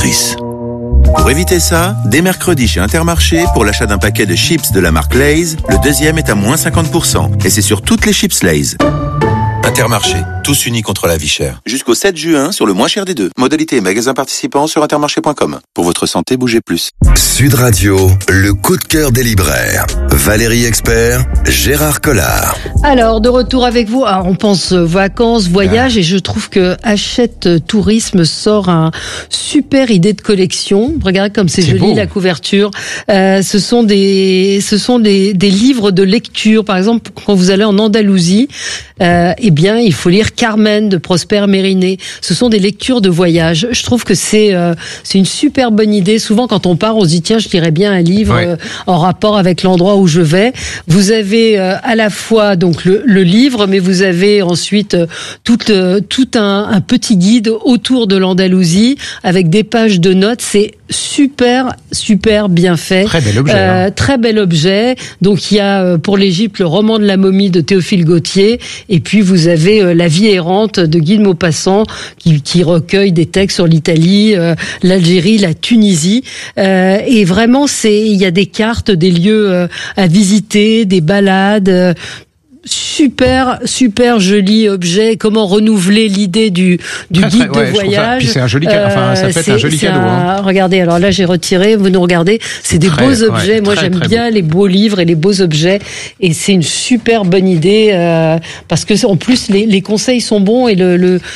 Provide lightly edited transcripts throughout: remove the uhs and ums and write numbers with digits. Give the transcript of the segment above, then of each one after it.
Patrice. Pour éviter ça, dès mercredi chez Intermarché, pour l'achat d'un paquet de chips de la marque Lay's, le deuxième est à moins 50%. Et c'est sur toutes les chips Lay's. Intermarché, tous unis contre la vie chère. Jusqu'au 7 juin sur le moins cher des deux. Modalité et magasins participants sur intermarché.com. Pour votre santé, bougez plus. Sud Radio, le coup de cœur des libraires. Valérie Expert, Gérard Collard. Alors, de retour avec vous. Alors, on pense vacances, voyages, et je trouve que Hachette Tourisme sort un super idée de collection. Regardez comme c'est joli, beau. La couverture. Ce sont des livres de lecture. Par exemple, quand vous allez en Andalousie, eh bien, il faut lire Carmen de Prosper Mérimée. Ce sont des lectures de voyage. Je trouve que c'est une super bonne idée. Souvent, quand on part, on se dit tiens, je lirais bien un livre en rapport avec l'endroit où je vais. Vous avez à la fois donc le livre, mais vous avez ensuite tout un petit guide autour de l'Andalousie avec des pages de notes. C'est super bien fait. Très bel objet. Très bel objet. Donc il y a pour l'Égypte le roman de la momie de Théophile Gautier, et puis vous avez La vie errante de Guy de Maupassant qui recueille des textes sur l'Italie, l'Algérie, la Tunisie. Et vraiment il y a des cartes, des lieux à visiter, des balades. Super joli objet. Comment renouveler l'idée du guide de voyage. Puis c'est un joli, ça peut être un joli cadeau. Regardez, alors là j'ai retiré, vous nous regardez, c'est des beaux objets. Moi j'aime bien les beaux livres et les beaux objets, et c'est une super bonne idée parce que en plus les conseils sont bons et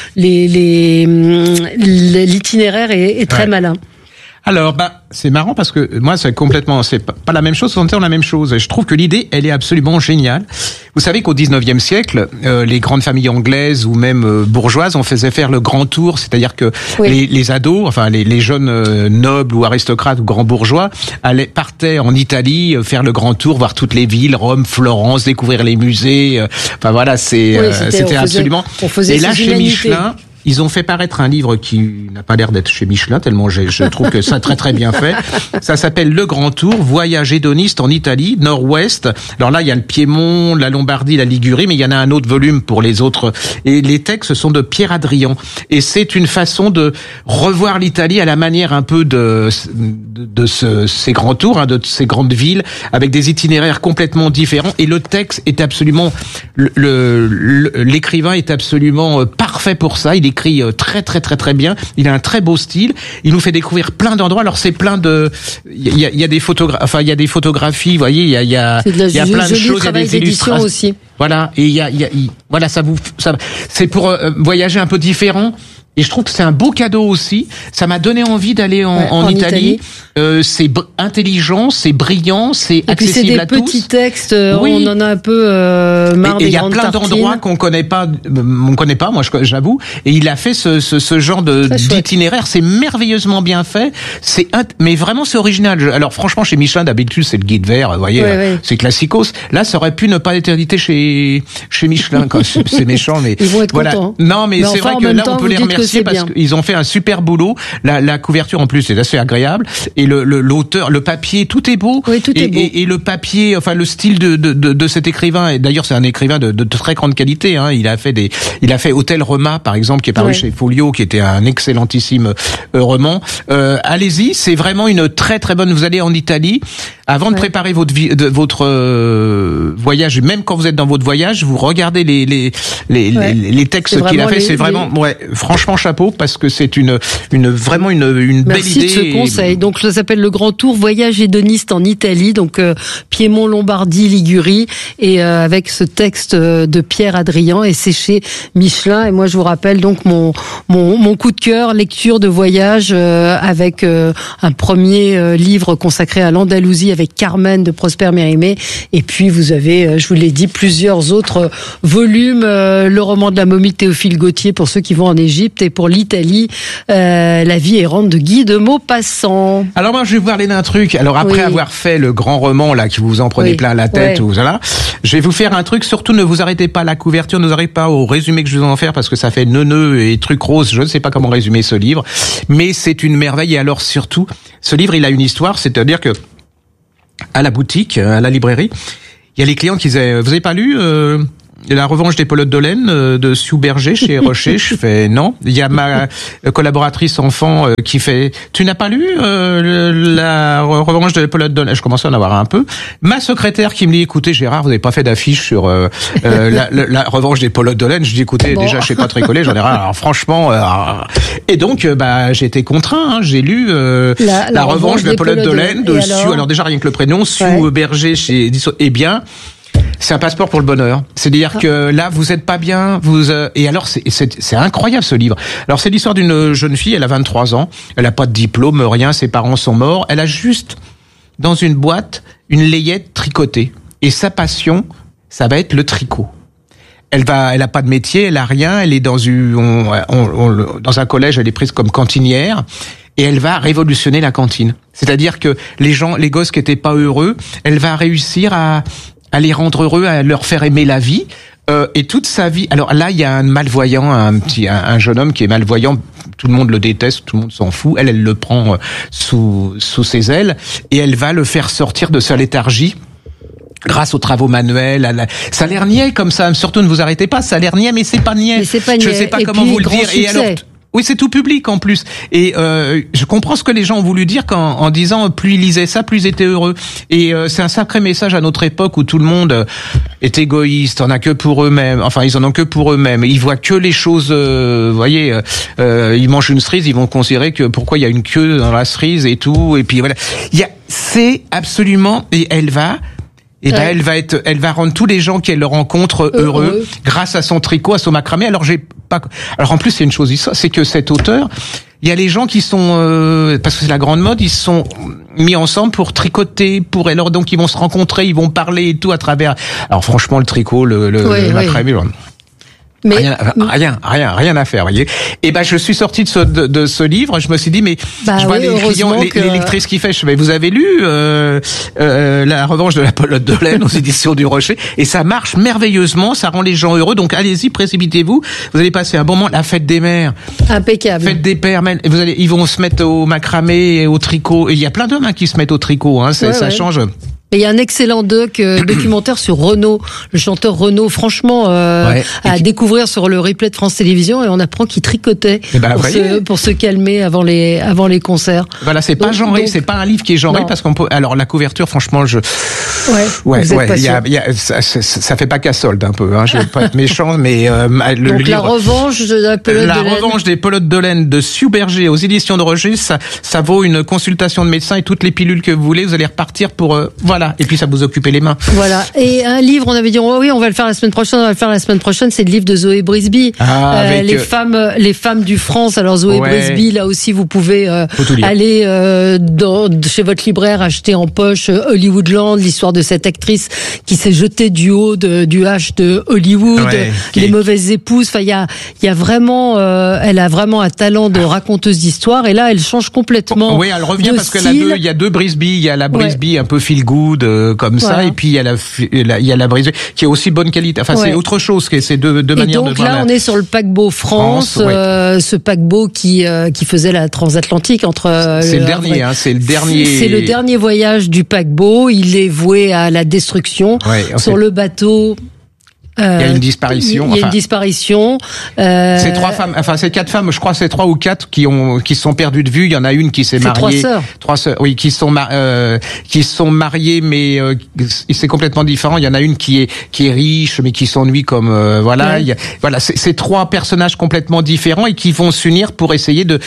l'itinéraire est très malin. Alors, c'est marrant parce que moi, c'est pas la même chose, on la même chose. Et je trouve que l'idée, elle est absolument géniale. Vous savez qu'au 19e siècle, les grandes familles anglaises ou même bourgeoises, on faisait faire le grand tour, c'est-à-dire que les ados, enfin les jeunes nobles ou aristocrates ou grands bourgeois partaient en Italie faire le grand tour, voir toutes les villes, Rome, Florence, découvrir les musées. Enfin voilà, c'était absolument. Et là, chez Michelin, ils ont fait paraître un livre qui n'a pas l'air d'être chez Michelin, tellement je trouve que ça très très bien fait. Ça s'appelle Le Grand Tour, voyage hédoniste en Italie, nord-ouest. Alors là, il y a le Piémont, la Lombardie, la Ligurie, mais il y en a un autre volume pour les autres. Et les textes sont de Pierre Adrian. Et c'est une façon de revoir l'Italie à la manière un peu de ces grands tours, de ces grandes villes, avec des itinéraires complètement différents. Et le texte est absolument, l'écrivain est absolument parfait pour ça. Il écrit très très très très bien. Il a un très beau style. Il nous fait découvrir plein d'endroits. Alors c'est plein de, il y a des photographies. Vous voyez, il y a plein de choses. Il y a des illustrations aussi. Voilà. Et voilà, c'est pour voyager un peu différent. Et je trouve que c'est un beau cadeau aussi. Ça m'a donné envie d'aller en Italie. C'est intelligent, c'est brillant, c'est accessible à tous. Et puis c'est des petits textes. On en a un peu marre des grandes tartines. Il y a plein d'endroits qu'on connaît pas, moi j'avoue. Et il a fait ce genre d'itinéraire. C'est merveilleusement bien fait. Mais vraiment c'est original. Alors franchement, chez Michelin d'habitude c'est le guide vert. Vous voyez, c'est classicos. Là, ça aurait pu ne pas être édité chez Michelin. C'est méchant, mais ils vont être contents. Non, mais c'est vrai que là on peut les remercier. Parce qu'ils ont fait un super boulot. La couverture en plus est assez agréable, et l'auteur, le papier, tout est beau. Oui, tout est beau. Et le papier, enfin le style de cet écrivain. Et d'ailleurs, c'est un écrivain de très grande qualité. Hein. Il a fait Hôtel Roma, par exemple, qui est paru chez Folio, qui était un excellentissime roman. Allez-y, c'est vraiment une très très bonne. Vous allez en Italie. Avant de préparer votre voyage, même quand vous êtes dans votre voyage, vous regardez les textes qu'il a fait. C'est vraiment, franchement chapeau, parce que c'est vraiment une belle idée. Merci de ce conseil. Donc ça s'appelle Le Grand Tour, voyage hédoniste en Italie, donc Piémont, Lombardie, Ligurie, et avec ce texte de Pierre Adrian, et c'est chez Michelin. Et moi je vous rappelle donc mon coup de cœur, lecture de voyage avec un premier livre consacré à l'Andalousie avec Carmen de Prosper Mérimée, et puis vous avez, je vous l'ai dit, plusieurs autres volumes, le roman de la momie de Théophile Gautier pour ceux qui vont en Égypte, et pour l'Italie, La vie errante de Guy de Maupassant. Alors moi je vais vous parler d'un truc. Alors après avoir fait le grand roman là, qui vous en prenez plein la tête, ou voilà, je vais vous faire un truc. Surtout ne vous arrêtez pas à la couverture, ne vous arrêtez pas au résumé que je vais en faire, parce que ça fait neuneux et trucs roses. Je ne sais pas comment résumer ce livre, mais c'est une merveille. Et alors surtout, ce livre il a une histoire, c'est-à-dire que à la boutique, à la librairie, il y a les clients qui disaient, vous avez pas lu La revanche des pelotes de laine de Sue Berger chez Rocher. Je fais non. Il y a ma collaboratrice enfant qui fait. Tu n'as pas lu la revanche des pelotes de laine? Je commence à en avoir un peu. Ma secrétaire qui me dit écoutez Gérard, vous n'avez pas fait d'affiche sur la revanche des pelotes de laine. Je dis écoutez déjà je sais pas tricoler, j'en ai rien. Alors franchement et donc j'ai été contraint. J'ai lu la revanche des pelotes de laine de Sue. Alors déjà rien que le prénom Sue Berger chez eh bien. C'est un passeport pour le bonheur. C'est-à-dire que là, vous êtes pas bien, et alors c'est incroyable ce livre. Alors c'est l'histoire d'une jeune fille, elle a 23 ans, elle a pas de diplôme, rien, ses parents sont morts, elle a juste dans une boîte une layette tricotée et sa passion, ça va être le tricot. Elle a pas de métier, elle a rien, elle est dans dans un collège, elle est prise comme cantinière. Et elle va révolutionner la cantine. C'est-à-dire que les gosses qui étaient pas heureux, elle va réussir à les rendre heureux, à leur faire aimer la vie. Et toute sa vie. Alors là, il y a un malvoyant, un jeune homme qui est malvoyant. Tout le monde le déteste, tout le monde s'en fout. Elle le prend sous ses ailes et elle va le faire sortir de sa léthargie. Grâce aux travaux manuels, ça a l'air niais comme ça. Surtout ne vous arrêtez pas, ça a l'air niais, mais c'est pas niais. Je sais pas comment vous le dire. Et alors. Oui, c'est tout public en plus. Et je comprends ce que les gens ont voulu dire en disant plus ils lisaient ça, plus ils étaient heureux. Et c'est un sacré message à notre époque où tout le monde est égoïste, en a que pour eux-mêmes. Enfin, ils en ont que pour eux-mêmes. Ils voient que les choses. Voyez, ils mangent une cerise, ils vont considérer que pourquoi il y a une queue dans la cerise et tout. Et puis voilà, c'est absolument. Et elle va. Et elle va rendre tous les gens qu'elle rencontre heureux grâce à son tricot, à son macramé. Alors en plus, c'est une chose, c'est que cet auteur, il y a les gens qui sont, parce que c'est la grande mode, ils se sont mis ensemble pour tricoter, alors donc ils vont se rencontrer, ils vont parler et tout à travers. Alors franchement, le tricot, le macramé. Mais rien à faire, voyez. Et je suis sorti de ce livre, je me suis dit mais je vois les clients, les lectrices qui fait, vous avez lu La revanche de la pelote de laine aux éditions du Rocher, et ça marche merveilleusement, ça rend les gens heureux. Donc allez-y, précipitez-vous, vous allez passer un bon moment. La fête des mères, impeccable. Fête des pères, ils vont se mettre au macramé et au tricot. Et il y a plein d'hommes qui se mettent au tricot, ça change. Et il y a un excellent documentaire sur Renaud, le chanteur Renaud, franchement, à découvrir sur le replay de France Télévisions, et on apprend qu'il tricotait pour se calmer avant les concerts. Voilà, c'est pas genré, c'est pas un livre qui est genré, parce qu'on peut. Alors la couverture, franchement, ça fait pas qu'à solde un peu. Je vais pas être méchant, mais donc la revanche de la pelote de laine. La revanche des pelotes de laine de Sue Berger aux éditions de Rocher, ça vaut une consultation de médecin et toutes les pilules que vous voulez. Vous allez repartir pour voilà, et puis ça vous occupe les mains. Voilà. Et un livre, on avait dit oui, on va le faire la semaine prochaine, c'est le livre de Zoé Brisby, les femmes du France. Alors Zoé Brisby, là aussi vous pouvez aller chez votre libraire acheter en poche Hollywoodland, l'histoire de cette actrice qui s'est jetée du haut du H de Hollywood, les mauvaises épouses. Enfin, il y a vraiment, elle a vraiment un talent de raconteuse d'histoire, et là elle change complètement. Oui, elle revient parce qu'il y a deux Brisby, il y a la Brisby un peu feel good comme ça, et puis il y a la Brisby qui est aussi bonne qualité. Enfin, c'est autre chose, que c'est deux manières de voir. Donc là, on est sur le paquebot France, ce paquebot qui faisait la transatlantique entre. C'est le dernier. C'est le dernier voyage du paquebot. Il est voué à la destruction. Sur le bateau. Il y a une disparition. Il y a une disparition. C'est 3 femmes, c'est 4 femmes, je crois, c'est 3 ou 4 qui se sont perdues de vue. Il y en a une qui s'est mariée. 3 sœurs. Oui, qui sont mariées, mais c'est complètement différent. Il y en a une qui est riche, mais qui s'ennuie comme voilà. C'est 3 personnages complètement différents et qui vont s'unir pour essayer de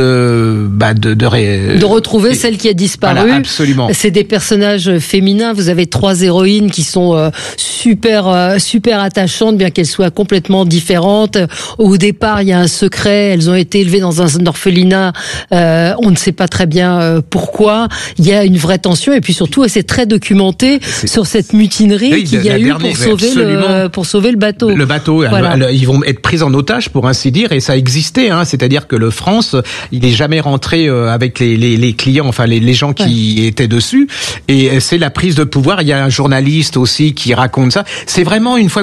retrouver celle qui a disparu. Voilà, absolument. C'est des personnages féminins. Vous avez 3 héroïnes qui sont super attachantes, bien qu'elles soient complètement différentes. Au départ, il y a un secret. Elles ont été élevées dans un orphelinat. On ne sait pas très bien pourquoi. Il y a une vraie tension, et puis surtout, c'est très documenté sur cette mutinerie qu'il y a eu pour sauver le bateau. Le bateau, ils vont être pris en otage, pour ainsi dire, et ça existait. C'est-à-dire que le France, il n'est jamais rentré avec les clients, enfin les gens qui étaient dessus. Et c'est la prise de pouvoir. Il y a un journaliste aussi qui raconte ça. C'est vraiment, une fois que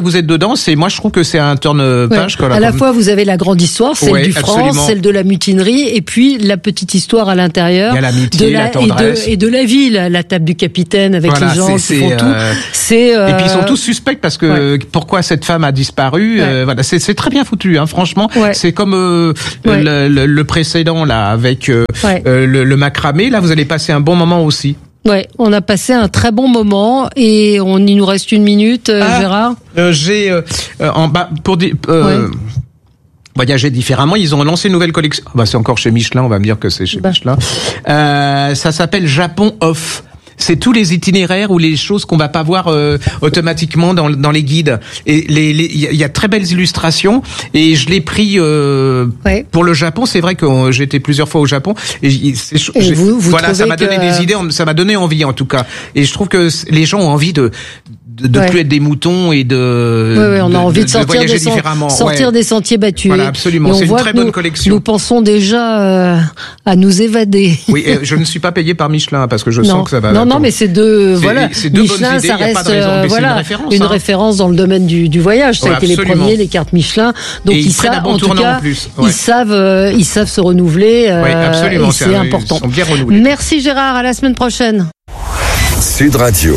vous êtes dedans, moi je trouve que c'est un turn-page. À la fois, vous avez la grande histoire, celle du France, celle de la mutinerie, et puis la petite histoire à l'intérieur. Il y a l'amitié, la tendresse. Et de la vie, la table du capitaine avec les gens qui font tout. Et puis ils sont tous suspects parce que pourquoi cette femme a disparu. Voilà, c'est très bien foutu, hein, franchement. Ouais. C'est comme le précédent là avec le macramé. Là, vous allez passer un bon moment aussi. Ouais, on a passé un très bon moment et il nous reste 1 minute, Gérard. J'ai pour dire. Voyager différemment, ils ont lancé une nouvelle collection. C'est encore chez Michelin, on va me dire que c'est chez Michelin. Ça s'appelle Japon Off. C'est tous les itinéraires ou les choses qu'on va pas voir automatiquement dans les guides. Et il y a très belles illustrations. Et je l'ai pris pour le Japon. C'est vrai que j'ai été plusieurs fois au Japon. Et ça m'a donné des idées. Ça m'a donné envie en tout cas. Et je trouve que les gens ont envie de plus être des moutons et on a envie de sortir voyager différemment. Sortir des sentiers battus. Voilà, absolument. C'est une très bonne collection. Nous pensons déjà à nous évader. Oui, je ne suis pas payé par Michelin parce que je sens que ça va. Non, mais c'est deux Michelin, bonnes idées, ça reste une référence dans le domaine du voyage. Ça a été les premiers, les cartes Michelin. Donc ils savent, en tout cas, ils savent se renouveler. Absolument, c'est important. Ils sont bien renouvelés. Merci Gérard, à la semaine prochaine. Sud Radio.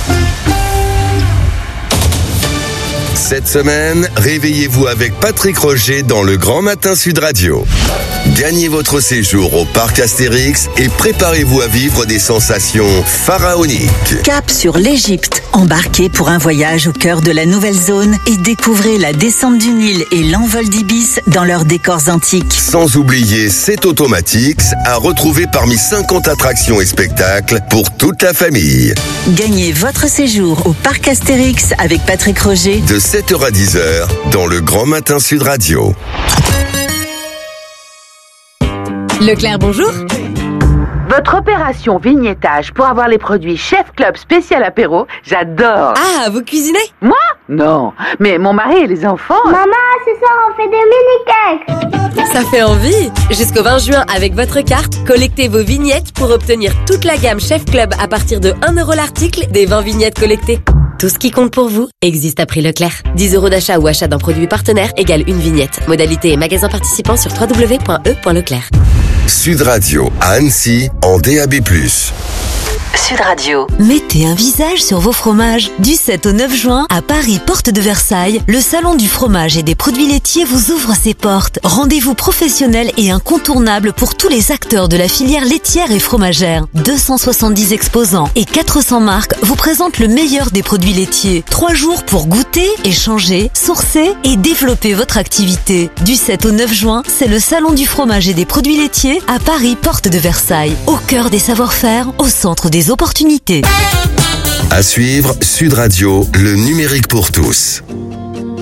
Cette semaine, réveillez-vous avec Patrick Roger dans le Grand Matin Sud Radio. Gagnez votre séjour au parc Astérix et préparez-vous à vivre des sensations pharaoniques. Cap sur l'Égypte. Embarquez pour un voyage au cœur de la nouvelle zone et découvrez la descente du Nil et l'envol d'Ibis dans leurs décors antiques. Sans oublier Cet Automatics à retrouver parmi 50 attractions et spectacles pour toute la famille. Gagnez votre séjour au parc Astérix avec Patrick Roger de 7h à 10h dans le Grand Matin Sud Radio. Leclerc, bonjour. Votre opération vignettage pour avoir les produits Chef Club spécial apéro, j'adore. Ah, vous cuisinez? Moi? Non, mais mon mari et les enfants. Maman, ce soir on fait des mini-cakes. Ça fait envie. Jusqu'au 20 juin, avec votre carte, collectez vos vignettes pour obtenir toute la gamme Chef Club à partir de 1 € l'article des 20 vignettes collectées. Tout ce qui compte pour vous existe à prix Leclerc. 10 € d'achat ou achat d'un produit partenaire égale une vignette. Modalité et magasin participant sur www.e.leclerc. Sud Radio à Annecy en DAB+. Sud Radio. Mettez un visage sur vos fromages. Du 7 au 9 juin, à Paris, porte de Versailles, le salon du fromage et des produits laitiers vous ouvre ses portes. Rendez-vous professionnel et incontournable pour tous les acteurs de la filière laitière et fromagère. 270 exposants et 400 marques vous présentent le meilleur des produits laitiers. 3 jours pour goûter, échanger, sourcer et développer votre activité. Du 7 au 9 juin, c'est le salon du fromage et des produits laitiers à Paris, porte de Versailles. Au cœur des savoir-faire, au centre des opportunités. À suivre, Sud Radio, le numérique pour tous.